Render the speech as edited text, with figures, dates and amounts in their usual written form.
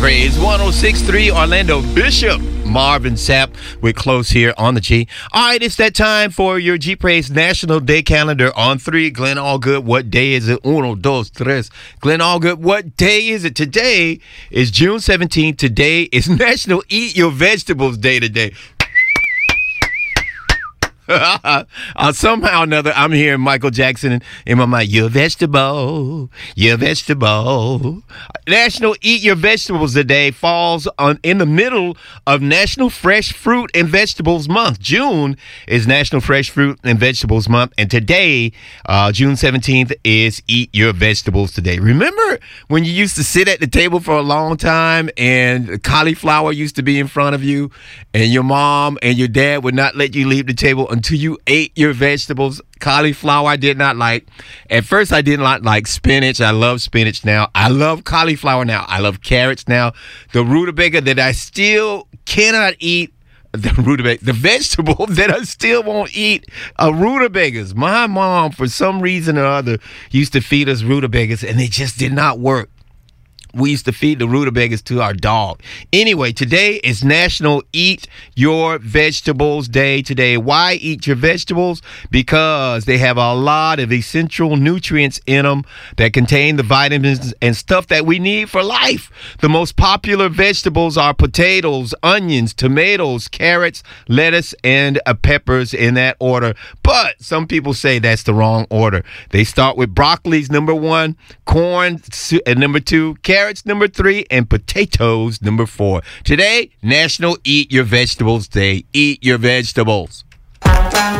Praise 106.3 Orlando Bishop. Marvin Sapp with Close here on the G. All right, it's that time for your G Praise National Day Calendar on 3. Glenn Allgood, what day is it? Uno, dos, tres. Glenn Allgood, what day is it? Today is June 17th. Today is National Eat Your Vegetables Day today. Somehow or another, I'm hearing Michael Jackson in my mind. Your vegetable. National Eat Your Vegetables Day falls in the middle of National Fresh Fruit and Vegetables Month. June is National Fresh Fruit and Vegetables Month, and today, June 17th, is Eat Your Vegetables Today. Remember when you used to sit at the table for a long time and cauliflower used to be in front of you, and your mom and your dad would not let you leave the table until you ate your vegetables? Cauliflower I did not like. At first I did not like spinach. I love spinach now. I love cauliflower now. I love carrots now. The rutabaga that I still cannot eat, the vegetable that I still won't eat are rutabagas. My mom, for some reason or other, used to feed us rutabagas, and they just did not work. We used to feed the rutabagas to our dog. Anyway, today is National Eat Your Vegetables Day today. Why eat your vegetables? Because they have a lot of essential nutrients in them that contain the vitamins and stuff that we need for life. The most popular vegetables are potatoes, onions, tomatoes, carrots, lettuce, and peppers in that order. But some people say that's the wrong order. They start with broccolis, number 1, corn, number 2, carrots, number 3, and potatoes, number 4. Today, National Eat Your Vegetables Day. Eat your vegetables.